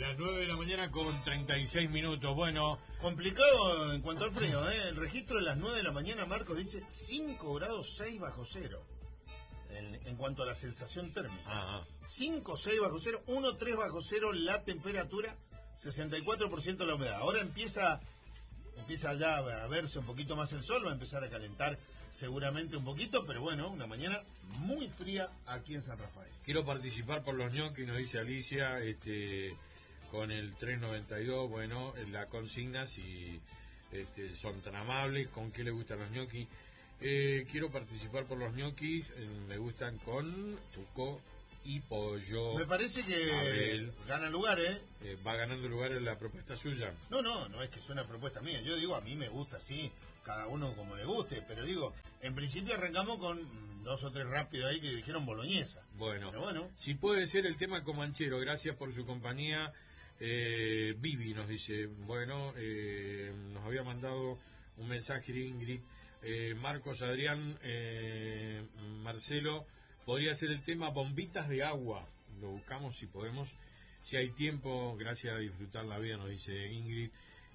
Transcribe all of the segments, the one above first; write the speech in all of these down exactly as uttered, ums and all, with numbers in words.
Las nueve de la mañana con treinta y seis minutos. Bueno, complicado en cuanto al frío, ¿eh? El registro de las nueve de la mañana, Marcos, dice cinco grados seis bajo cero. En, en cuanto a la sensación térmica. Ajá. cinco seis bajo cero, uno tres bajo cero la temperatura, sesenta y cuatro por ciento la humedad. Ahora empieza empieza ya a verse un poquito más el sol, va a empezar a calentar seguramente un poquito, pero bueno, una mañana muy fría aquí en San Rafael. Quiero participar por los ñoquis, nos dice Alicia, este, con el tres noventa y dos, bueno, la consigna, si este, son tan amables, con qué le gustan los ñoquis. Eh, quiero participar por los ñoquis, eh, me gustan con tuco y pollo. Me parece que Abel. Gana lugar, ¿eh? Eh, Va ganando lugar en la propuesta suya. No, no, no es que sea una propuesta mía. Yo digo, a mí me gusta, sí, cada uno como le guste, pero digo, en principio arrancamos con dos o tres rápidos ahí que dijeron boloñesa. Bueno, pero bueno. Si puede ser el tema comanchero, gracias por su compañía. Eh, Vivi nos dice, bueno, eh, nos había mandado un mensaje de Ingrid. Eh, Marcos, Adrián, eh, Marcelo, podría ser el tema bombitas de agua. Lo buscamos si podemos, si hay tiempo, gracias a disfrutar la vida, nos dice Ingrid.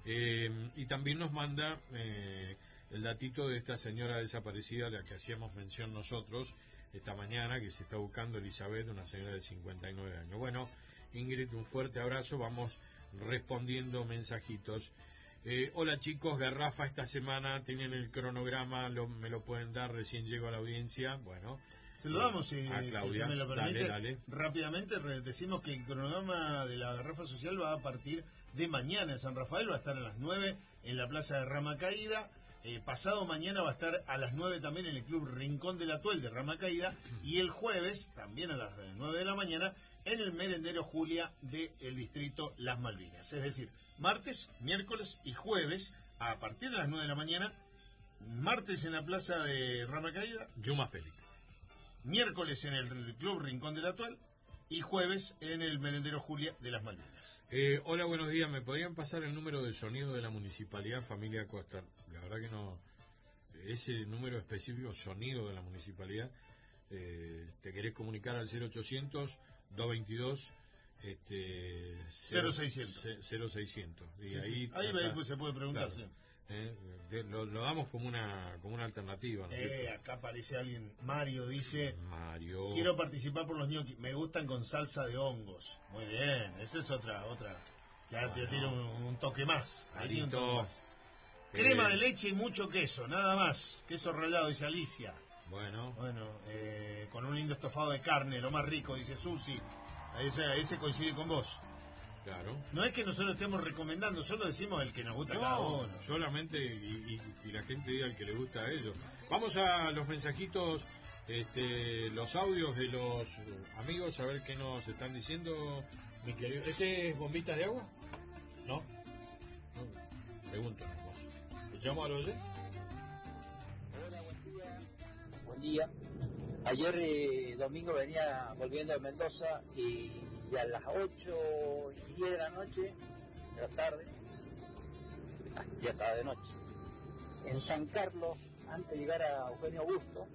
Eh, y también nos manda eh, el datito de esta señora desaparecida, de la que hacíamos mención nosotros esta mañana, que se está buscando, Elizabeth, una señora de cincuenta y nueve años. Bueno, Ingrid, un fuerte abrazo, vamos respondiendo mensajitos. Eh, hola chicos, Garrafa esta semana, tienen el cronograma, lo, me lo pueden dar, recién llego a la audiencia. Bueno, se lo damos, si, a Claudia, si me lo permite. Dale, dale. Rápidamente decimos que el cronograma de la Garrafa Social va a partir de mañana en San Rafael, va a estar a las nueve en la Plaza de Rama Caída. Eh, pasado mañana va a estar a las nueve también en el Club Rincón del Atuel de Rama Caída. Y el jueves, también a las nueve de la mañana, en el Merendero Julia del distrito Las Malvinas. Es decir, martes, miércoles y jueves, a partir de las nueve de la mañana, martes en la Plaza de Rama Caída. Yuma Félix. Miércoles en el Club Rincón del Atuel y jueves en el Merendero Julia de Las Malvinas. Eh, hola, buenos días. ¿Me podrían pasar el número de sonido de la Municipalidad Familia Costa? La verdad que no. Ese número específico, sonido de la Municipalidad, eh, te querés comunicar al cero ochocientos, doscientos veintidós, este, cero seiscientos. cero seiscientos. Y Sí, ahí, sí. ahí acá, se puede preguntar, claro. sí. Eh, de, lo, lo damos como una como una alternativa, ¿no? Eh, acá aparece alguien, Mario dice, Mario, quiero participar por los ñoquis, me gustan con salsa de hongos. Muy bien, esa es otra, otra, ya bueno, te tiene un, un toque más, ahí un toque más. Eh, Crema de leche y mucho queso, nada más, queso rallado, dice Alicia. Bueno, bueno eh, con un lindo estofado de carne, lo más rico, dice Susi. Ese, ese coincide con vos. Claro. No es que nosotros estemos recomendando, solo decimos el que nos gusta a cada uno. Solamente y, y, y la gente diga el que le gusta a ellos. Vamos a los mensajitos, este, los audios de los amigos, a ver qué nos están diciendo, mi querido. ¿Este es bombitas de agua? ¿No? No. Pregunto. ¿Escuchamos a los de? Hola, buen día. Buen día. Ayer eh, domingo venía volviendo de Mendoza y, y a las ocho y diez de la noche, de la tarde, ah, ya estaba de noche, en San Carlos, antes de llegar a Eugenio Augusto,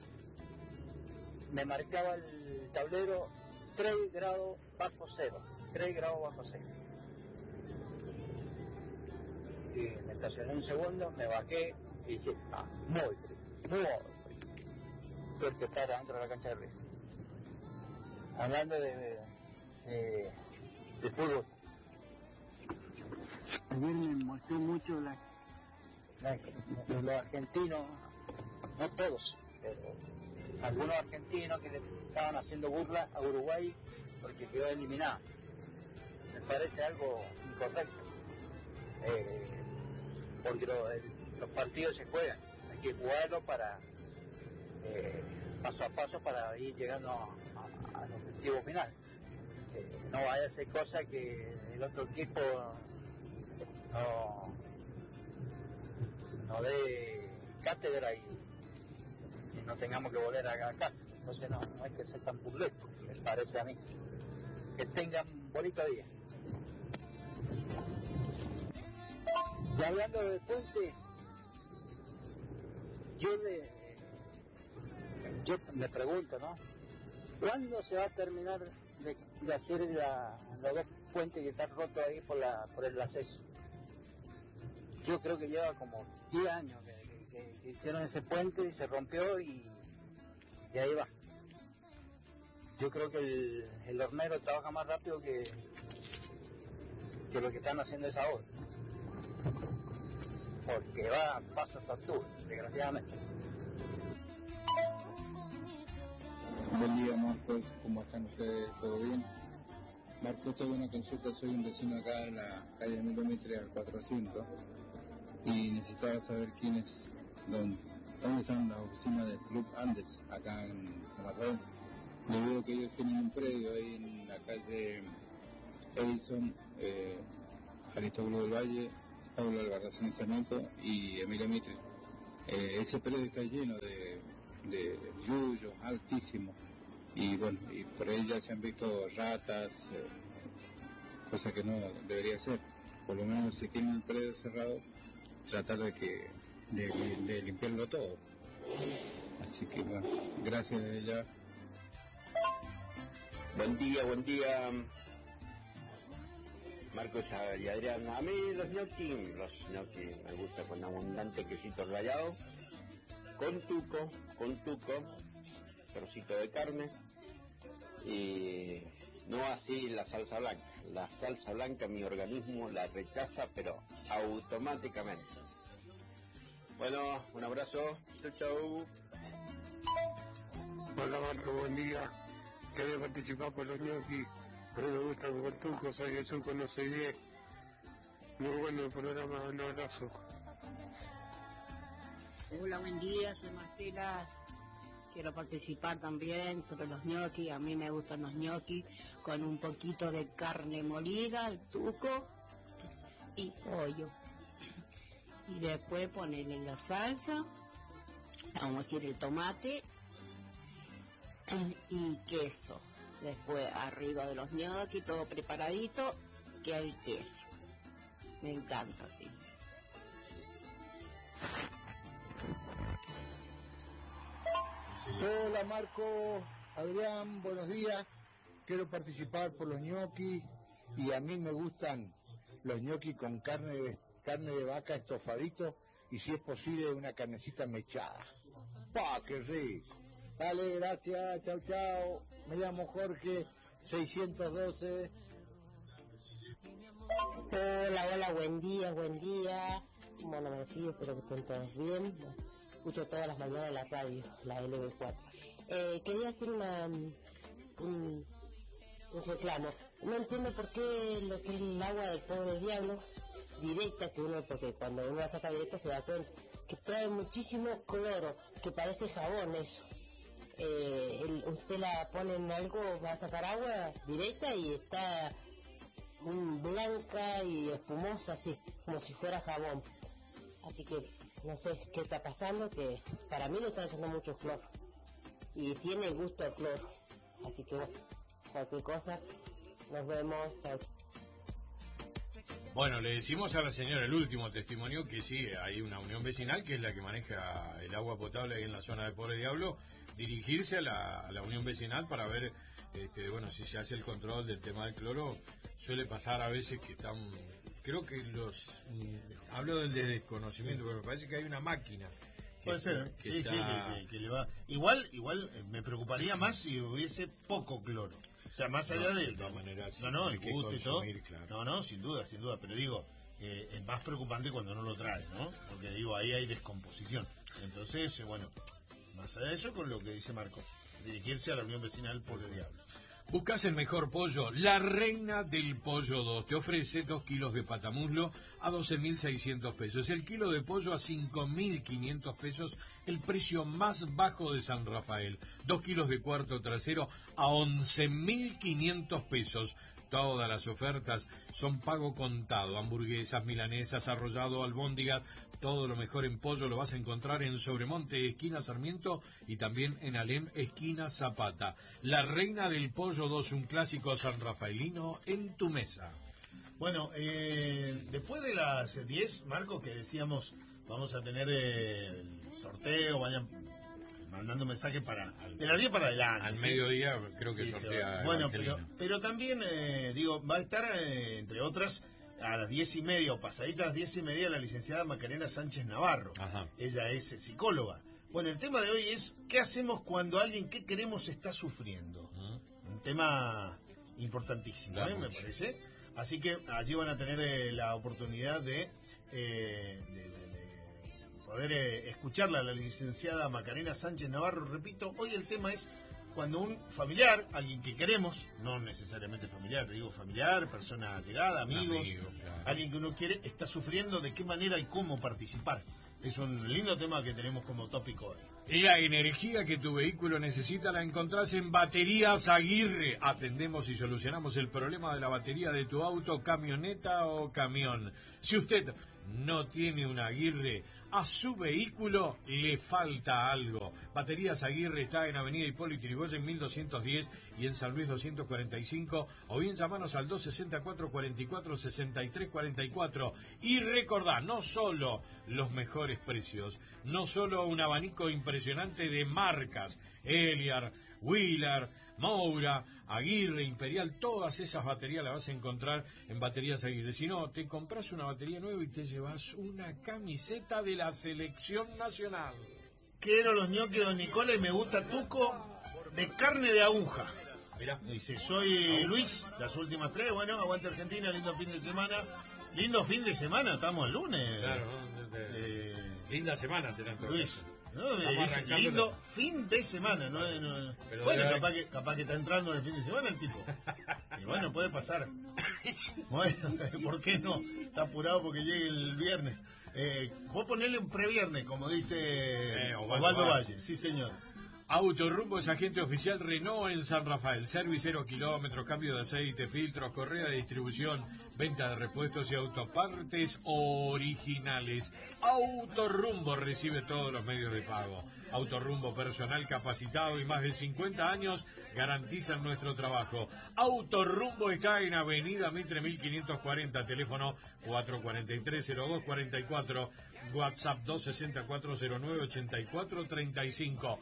me marcaba el tablero tres grados bajo cero, tres grados bajo cero. Y me estacioné un segundo, me bajé y dije, ah, muy frío, muy frío. Peor que estar adentro de la cancha de Río. Hablando de, de, de, de fútbol. Ayer me mostró mucho la, la, los argentinos, no todos, pero algunos argentinos que le estaban haciendo burla a Uruguay porque quedó eliminado. Me parece algo incorrecto. Eh, porque lo, el, los partidos se juegan, hay que jugarlo para eh, paso a paso para ir llegando a, a, al objetivo final. Eh, no vaya a ser cosa que el otro equipo no, no dé cátedra y, y no tengamos que volver a casa. Entonces no, no hay que ser tan burlesco, me parece a mí. Que tengan bonito día. Y hablando de Puente, yo, le, yo me pregunto, ¿no? ¿Cuándo se va a terminar de, de hacer la, los dos puentes que están rotos ahí por, la, por el acceso. Yo creo que lleva como diez años que, que, que hicieron ese puente y se rompió y, y ahí va. Yo creo que el, el hornero trabaja más rápido que, que lo que están haciendo esa obra. Porque va a paso hasta octubre, desgraciadamente. Buen día, Marcos. ¿Cómo están ustedes? ¿Todo bien? Marcos, tengo una consulta. Soy un vecino acá en la calle Emilio Mitre al cuatrocientos y necesitaba saber quién es, dónde, dónde están las oficinas del Club Andes, acá en San Rafael. Debido a que ellos tienen un predio ahí en la calle Edison, eh, Aristóbulo del Valle, Pablo Albarracín Sarmiento y Emilio Mitre. Eh, ese predio está lleno de, de yuyos altísimos y bueno, y por ahí ya se han visto ratas, eh, cosa que no debería ser. Por lo menos si tienen el predio cerrado, tratar de que de, de limpiarlo todo. Así que bueno, gracias desde ya. Buen día, buen día, Marcos y Adrián. A mí los gnocchi, los gnocchi me gusta con abundante quesito rallado, con tuco, con tuco, trocito de carne y no así la salsa blanca. La salsa blanca mi organismo la rechaza, pero automáticamente. Bueno, un abrazo, chau chau. Hola Marco, buen día. Quería participar por los gnocchi, pero me gustan con tuco, soy Jesús, no soy diez. Muy bueno el programa, un abrazo. Hola, buen día, soy Marcela. Quiero participar también sobre los gnocchi. A mí me gustan los gnocchi con un poquito de carne molida, el tuco y pollo. Y después ponerle la salsa, vamos a decir el tomate y queso. Después arriba de los gnocchi, todo preparadito, que hay queso. Me encanta así. Hola Marco, Adrián, buenos días. Quiero participar por los gnocchi y a mí me gustan los gnocchi con carne de, carne de vaca estofadito y si es posible una carnecita mechada. ¡Pah, qué rico! Dale, gracias, chao, chao. Me llamo Jorge, seiscientos doce. Hola, hola, buen día, buen día. Bueno, me despido, espero que estén todos bien. Escucho todas las mañanas la radio, la L B cuatro. Eh, quería hacer una, un, un reclamo. No entiendo por qué lo que es el agua del pobre diablo, directa, que uno, porque cuando uno la saca directa se da cuenta, que trae muchísimo cloro, que parece jabón eso. Eh, el, usted la pone en algo, va a sacar agua directa y está un, blanca y espumosa así, como si fuera jabón. Así que no sé qué está pasando, que para mí le están echando mucho cloro y tiene gusto a cloro. Así que bueno, cualquier cosa, nos vemos. Chao. Bueno, le decimos a la señora el último testimonio que sí, hay una unión vecinal que es la que maneja el agua potable ahí en la zona de Pobre Diablo, dirigirse a la, a la unión vecinal para ver, este, bueno, si se hace el control del tema del cloro. Suele pasar a veces que están, creo que los, mm, hablo del de desconocimiento, pero me parece que hay una máquina. Que Puede ser, que sí, está... sí, que, que, que le va. Igual, igual eh, me preocuparía más si hubiese poco cloro. O sea, más allá no, de, de todas maneras, no, no, hay el que gusto y todo. claro. No, no, sin duda, sin duda. Pero digo, eh, es más preocupante cuando no lo trae, ¿no? Porque digo, ahí hay descomposición. Entonces, eh, bueno, más allá de eso, con lo que dice Marcos, dirigirse a la unión vecinal Pobre Diablo. Buscas el mejor pollo, la reina del pollo dos. Te ofrece dos kilos de patamuslo a doce mil seiscientos pesos. El kilo de pollo a cinco mil quinientos pesos, el precio más bajo de San Rafael. Dos kilos de cuarto trasero a once mil quinientos pesos. Todas las ofertas son pago contado. Hamburguesas, milanesas, arrollado, albóndigas. Todo lo mejor en pollo lo vas a encontrar en Sobremonte, esquina Sarmiento, y también en Alem, esquina Zapata. La reina del pollo dos, un clásico sanrafaelino en tu mesa. Bueno, eh, después de las diez, Marco, que decíamos, vamos a tener eh, el sorteo, vayan mandando mensajes para de las diez para adelante. Al ¿sí? mediodía creo que Sí, sortea. bueno, pero, Evangelina. pero también, eh, digo, va a estar, eh, entre otras, a las diez y media o pasadita a las diez y media la licenciada Macarena Sánchez Navarro. Ajá. Ella es eh, psicóloga. Bueno, el tema de hoy es ¿qué hacemos cuando alguien que queremos está sufriendo? ¿Mm? Un tema importantísimo, ¿eh? Me parece. Así que allí van a tener eh, la oportunidad de, eh, de, de, de poder eh, escucharla, la licenciada Macarena Sánchez Navarro. Repito, hoy el tema es cuando un familiar, alguien que queremos, no necesariamente familiar, digo familiar, persona llegada, amigos, Amigo, claro. alguien que uno quiere, está sufriendo, de qué manera y cómo participar. Es un lindo tema que tenemos como tópico hoy. La energía que tu vehículo necesita la encontrás en Baterías Aguirre. Atendemos y solucionamos el problema de la batería de tu auto, camioneta o camión. Si usted no tiene un Aguirre, a su vehículo le falta algo. Baterías Aguirre está en Avenida Hipólito Yrigoyen mil doscientos diez y en San Luis doscientos cuarenta y cinco, o bien llamanos al dos sesenta y cuatro, cuarenta y cuatro, sesenta y tres cuarenta y cuatro. Y recordá, no solo los mejores precios, no solo un abanico impresionante de marcas, Eliar, Wheeler, Moura, Aguirre, Imperial, todas esas baterías las vas a encontrar en Baterías Aguirre. Si no, te compras una batería nueva y te llevas una camiseta de la selección nacional. Quiero los ñoquis de Don Nicola y me gusta tuco de carne de aguja. Mirá. Dice, soy Luis, las últimas tres, bueno, aguante Argentina, lindo fin de semana. Lindo fin de semana, estamos el lunes. Claro, ¿no? De- de- Eh, linda semana será entonces. Luis, ¿no? Me Estamos dice, arrancando lindo la- fin de semana, ¿no? No- Pero bueno, debe capaz haber- que, capaz que está entrando en el fin de semana el tipo. Y bueno, puede pasar. Bueno, ¿por qué no? Está apurado porque llegue el viernes. Eh, vos ponerle un previernes, como dice Eh, Osvaldo Osvaldo Valle. Valle. Sí, señor. Autorrumbo es agente oficial Renault en San Rafael. Service cero kilómetros, cambio de aceite, filtros, correa de distribución, venta de repuestos y autopartes originales. Autorrumbo recibe todos los medios de pago. Autorrumbo, personal capacitado y más de cincuenta años garantizan nuestro trabajo. Autorrumbo está en Avenida Mitre mil quinientos cuarenta, teléfono cuatro cuatro tres, cero dos cuatro cuatro, WhatsApp dos seis cuatro cero nueve, ocho cuatro tres cinco.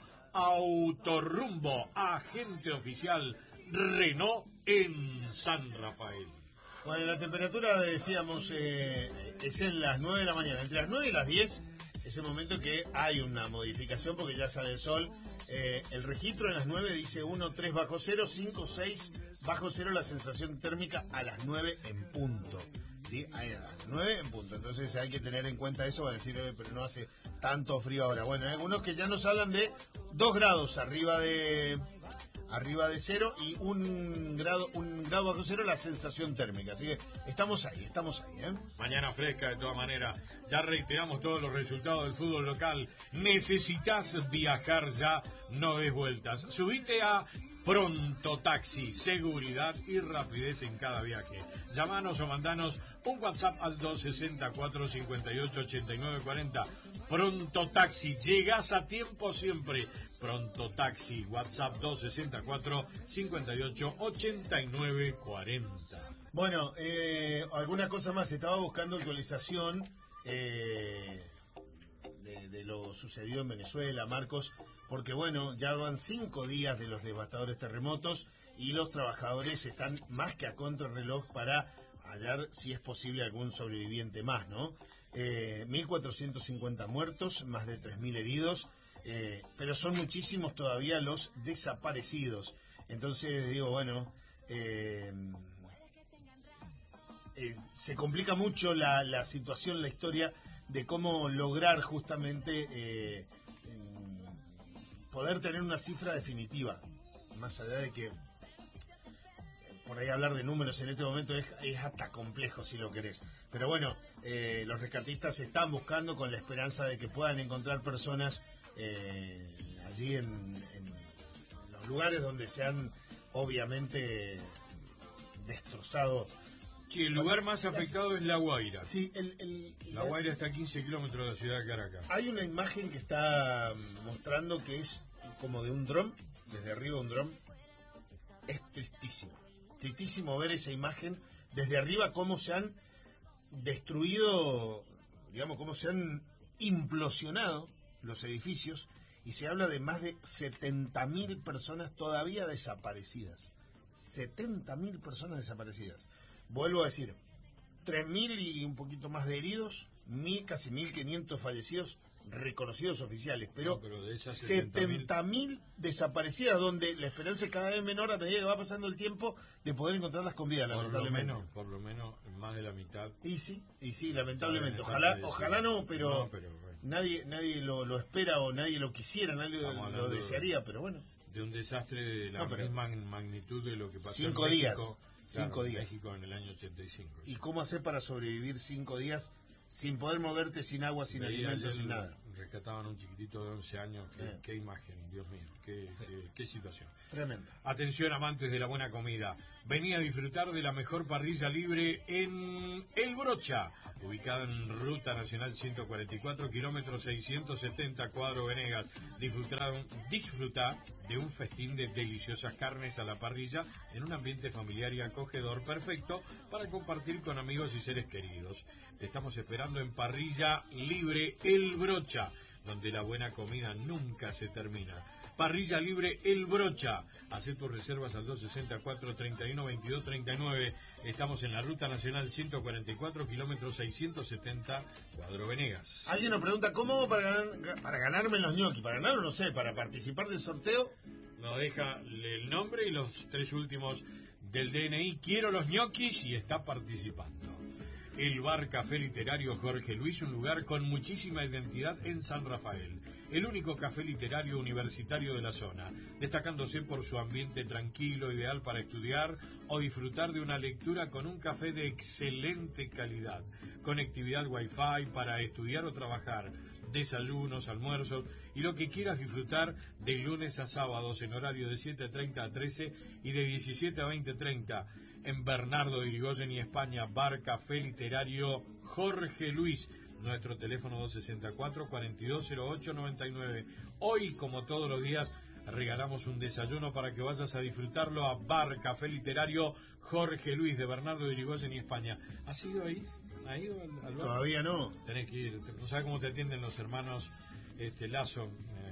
Autorrumbo, agente oficial Renault en San Rafael. Bueno, la temperatura, decíamos, eh, es en las nueve de la mañana. Entre las nueve y las diez es el momento que hay una modificación porque ya sale el sol. Eh, el registro en las nueve dice uno tres bajo cero, cinco seis bajo cero, la sensación térmica a las nueve en punto. ¿Sí? A las nueve en punto. Entonces hay que tener en cuenta eso, van a decir, "Eh, pero no hace tanto frío ahora". Bueno, hay algunos que ya nos hablan de dos grados arriba de arriba de cero y un grado un grado bajo cero la sensación térmica. Así que estamos ahí, estamos ahí, ¿eh? Mañana fresca de todas maneras. Ya reiteramos todos los resultados del fútbol local. Necesitas viajar ya, no des vueltas. Subite a Pronto Taxi, seguridad y rapidez en cada viaje. Llamanos o mandanos un WhatsApp al dos seis cuatro, cinco ocho, ocho nueve cuatro cero. Pronto Taxi, llegás a tiempo siempre. Pronto Taxi, WhatsApp dos seis cuatro, cinco ocho, ocho nueve cuatro cero. Bueno, eh, alguna cosa más. Estaba buscando actualización eh, de, de lo sucedido en Venezuela, Marcos, porque bueno, ya van cinco días de los devastadores terremotos y los trabajadores están más que a contrarreloj para hallar, si es posible, algún sobreviviente más, ¿no? Eh, mil cuatrocientos cincuenta muertos, más de tres mil heridos, eh, pero son muchísimos todavía los desaparecidos. Entonces digo, bueno, eh, eh, se complica mucho la, la situación, la historia de cómo lograr justamente eh, poder tener una cifra definitiva, más allá de que por ahí hablar de números en este momento es, es hasta complejo si lo querés. Pero bueno, eh, los rescatistas están buscando con la esperanza de que puedan encontrar personas eh, allí en, en los lugares donde se han obviamente destrozado. Sí, el lugar más afectado es La Guaira. Sí, el, el, La Guaira está a quince kilómetros de la ciudad de Caracas. Hay una imagen que está mostrando que es como de un dron, desde arriba un dron. Es tristísimo. Tristísimo ver esa imagen desde arriba, cómo se han destruido, digamos, cómo se han implosionado los edificios y se habla de más de setenta mil personas todavía desaparecidas. setenta mil personas desaparecidas. Vuelvo a decir, tres mil y un poquito más de heridos, mil, casi mil quinientos fallecidos reconocidos oficiales, pero, no, pero de esas setenta mil desaparecidas, donde la esperanza es cada vez menor a medida que va pasando el tiempo de poder encontrarlas con vida, por lamentablemente. Lo menos, por lo menos más de la mitad. Y sí, y sí, lamentablemente. Ojalá, ojalá no, pero, no, pero bueno. nadie nadie lo, lo espera o nadie lo quisiera, nadie lo, lo desearía, pero bueno. De un desastre de la no, misma magnitud de lo que pasó cinco en México, días, claro, cinco en días. México en el año ochenta y cinco. ¿Y cómo hacer para sobrevivir cinco días sin poder moverte, sin agua, sin Veía alimentos, sin nada? Rescataban a un chiquitito de once años. Qué, eh. qué imagen, Dios mío, qué, sí. qué, qué situación. Tremenda. Atención, amantes de la buena comida. Venía a disfrutar de la mejor parrilla libre en El Brocha, ubicada en Ruta Nacional ciento cuarenta y cuatro, kilómetros seiscientos setenta, Cuadro Venegas. Disfrutaron, disfrutar de un festín de deliciosas carnes a la parrilla en un ambiente familiar y acogedor perfecto para compartir con amigos y seres queridos. Te estamos esperando en Parrilla Libre El Brocha, donde la buena comida nunca se termina. Parrilla Libre El Brocha. Hacé tus reservas al dos sesenta y cuatro, treinta y uno, veintidós, treinta y nueve. Estamos en la Ruta Nacional ciento cuarenta y cuatro, kilómetros seiscientos setenta, Cuadro Venegas. Alguien nos pregunta, ¿cómo hago para, ganar, para ganarme los ñoquis? Para ganarlo, no sé, para participar del sorteo. Nos deja el nombre y los tres últimos del D N I. Quiero los ñoquis y está participando. El Bar Café Literario Jorge Luis, un lugar con muchísima identidad en San Rafael. El único café literario universitario de la zona, destacándose por su ambiente tranquilo, ideal para estudiar o disfrutar de una lectura con un café de excelente calidad. Conectividad Wi-Fi para estudiar o trabajar, desayunos, almuerzos y lo que quieras disfrutar de lunes a sábados en horario de siete treinta a trece y de diecisiete a veinte treinta. En Bernardo de Irigoyen y España, Bar Café Literario Jorge Luis. Nuestro teléfono dos sesenta y cuatro, cuarenta y dos cero ocho, noventa y nueve. Hoy, como todos los días, regalamos un desayuno para que vayas a disfrutarlo a Bar Café Literario Jorge Luis de Bernardo de Irigoyen y España. ¿Has ido ahí? ¿Has ido al, al bar? Todavía no. Tenés que ir. No sabes cómo te atienden los hermanos este, Lazo.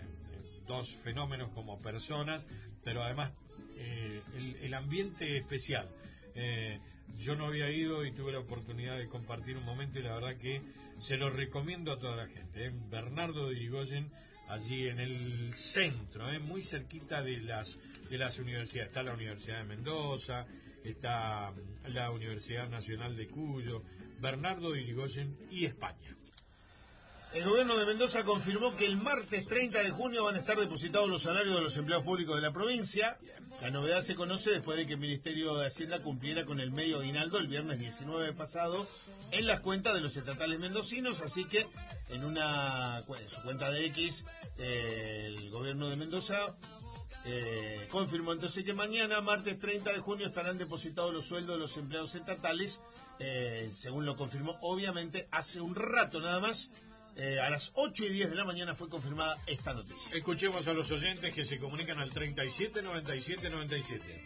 Eh, dos fenómenos como personas, pero además eh, el, el ambiente especial. Eh, yo no había ido y tuve la oportunidad de compartir un momento y la verdad que se lo recomiendo a toda la gente. En Bernardo de Irigoyen, allí en el centro, eh, muy cerquita de las de las universidades. Está la Universidad de Mendoza, está la Universidad Nacional de Cuyo, Bernardo de Irigoyen y España. El gobierno de Mendoza confirmó que el martes treinta de junio van a estar depositados los salarios de los empleados públicos de la provincia. La novedad se conoce después de que el Ministerio de Hacienda cumpliera con el medio aguinaldo el viernes diecinueve pasado en las cuentas de los estatales mendocinos, así que en una en su cuenta de X eh, el gobierno de Mendoza eh, confirmó entonces que mañana, martes treinta de junio, estarán depositados los sueldos de los empleados estatales, eh, según lo confirmó obviamente hace un rato nada más. Eh, a las ocho y diez de la mañana fue confirmada esta noticia. Escuchemos a los oyentes que se comunican al treinta y siete, noventa y siete, noventa y siete.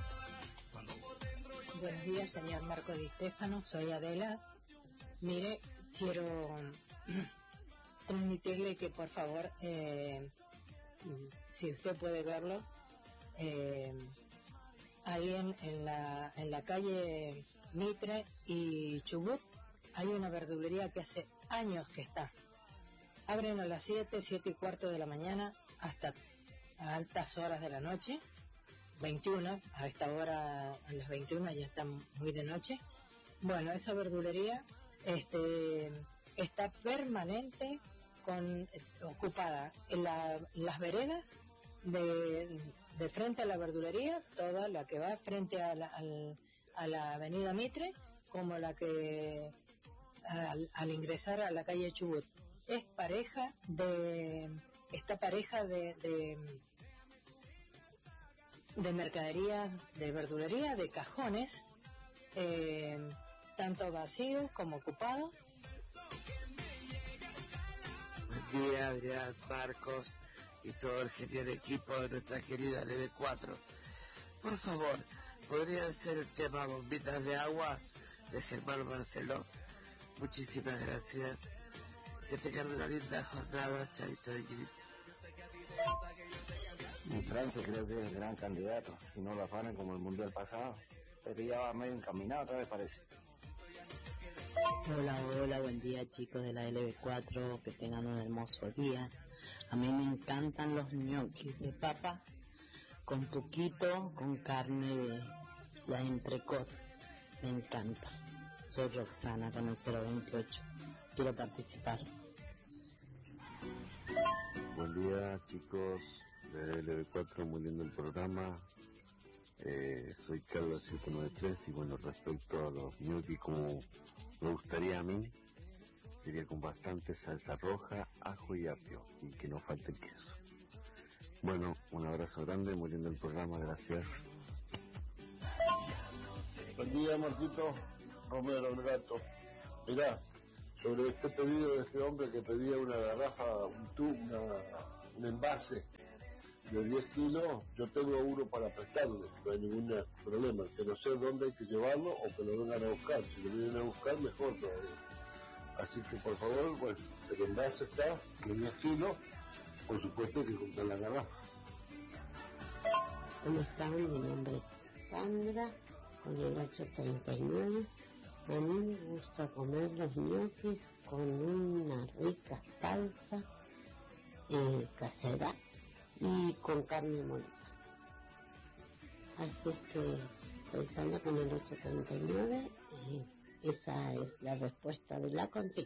Buenos días, señor Marco Di Stefano, soy Adela. Mire, quiero transmitirle que por favor, eh, si usted puede verlo, eh, ahí en, en, la, en la calle Mitre y Chubut hay una verdulería que hace años que está. Abren a las siete, siete y cuarto de la mañana hasta a altas horas de la noche, veintiuna, a esta hora, a las veintiuna ya está muy de noche. Bueno, esa verdulería este, está permanente con ocupada en la, las veredas de, de frente a la verdulería, toda la que va frente a la, al, a la avenida Mitre, como la que Al, al ingresar a la calle Chubut. Es pareja de esta pareja de de, de mercadería, de verdulería, de cajones, eh, tanto vacíos como ocupados. Buen día, Adrián, Marcos y todo el genial equipo de nuestra querida L B cuatro. Por favor, ¿podría ser el tema bombitas de agua de Germán Marcelo? Muchísimas gracias. Que tengan una linda jornada. Chaito, Ingrid. Y Francia creo que es el gran candidato, si no lo afanan como el mundial pasado, pero ya va medio encaminado otra vez parece. Hola, hola, buen día chicos de la L B cuatro, que tengan un hermoso día. A mí me encantan los ñoquis de papa con tuquito, con carne de la entrecot, me encanta. Soy Roxana con el cero veintiocho, quiero participar. Buen día chicos de la L B cuatro, muy lindo el programa. Eh, soy Carlos siete nueve tres y bueno, respecto a los ñoquis, como me gustaría a mí, sería con bastante salsa roja, ajo y apio, y que no falte el queso. Bueno, un abrazo grande, muy lindo el programa, gracias. Buen día, Marquito, Romero, el gato. Mirá, sobre este pedido de este hombre que pedía una garrafa, un tubo, una, un envase de diez kilos, yo tengo uno para prestarle, no hay ningún problema, que no sé dónde hay que llevarlo o que lo vengan a buscar. Si lo vienen a buscar, mejor todavía. Así que por favor, bueno, el envase está de diez kilos, por supuesto que comprar la garrafa. ¿Cómo están? Mi nombre es Sandra, con el ocho treinta y nueve. A mí me gusta comer los ñoquis con una rica salsa eh, casera y con carne molida. Así que soy Sandra con el ocho treinta y nueve y esa es la respuesta de la consigna.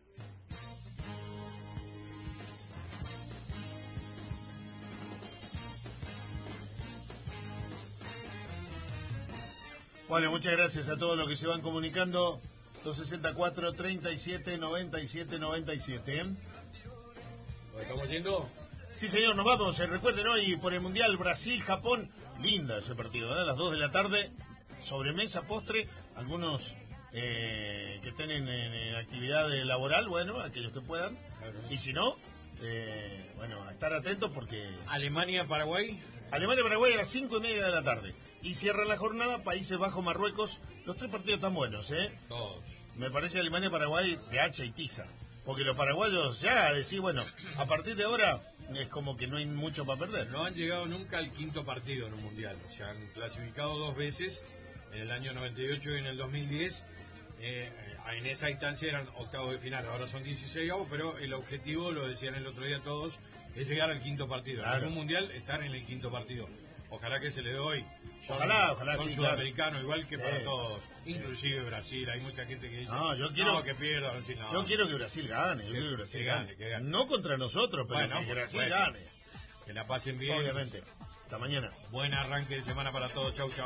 Bueno, muchas gracias a todos los que se van comunicando. dos sesenta y cuatro, treinta y siete, noventa y siete, noventa y siete. ¿eh? ¿Estamos yendo? Sí, señor, nos vamos. Eh, recuerden hoy por el Mundial Brasil-Japón. Linda ese partido, ¿eh? A las dos de la tarde. Sobremesa, postre. Algunos eh, que estén en, en actividad laboral, bueno, aquellos que puedan. Claro. Y si no, eh, bueno, a estar atentos porque... Alemania-Paraguay. Alemania-Paraguay a las cinco y media de la tarde. Y cierra la jornada Países Bajos-Marruecos. Los tres partidos están buenos, ¿eh? Todos. Me parece Alemania-Paraguay de hacha y tiza. Porque los paraguayos ya decís, bueno, a partir de ahora es como que no hay mucho para perder. No han llegado nunca al quinto partido en un mundial. Se han clasificado dos veces, en el año noventa y ocho y en el dos mil diez. Eh, en esa instancia eran octavos de final, ahora son dieciséis, pero el objetivo, lo decían el otro día todos, es llegar al quinto partido. Claro. En un mundial, estar en el quinto partido. Ojalá que se le dé hoy. Son, ojalá, ojalá son sí, sudamericanos, claro. igual que sí. para todos. Inclusive Brasil, hay mucha gente que dice, no, yo quiero no, que pierda Brasil. No. Yo quiero que Brasil gane, yo que, quiero que Brasil que gane. gane, que gane. No contra nosotros, pero bueno, que Brasil bueno, gane. Que la pasen bien. Obviamente. Hasta mañana. Buen arranque de semana para todos. Chau, chau.